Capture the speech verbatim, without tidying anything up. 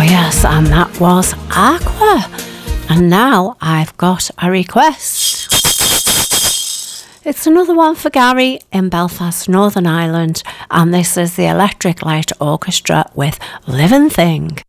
yes, and that was Aqua. And now I've got a request. It's another one for Gary in Belfast, Northern Ireland, and this is the Electric Light Orchestra with Living Thing.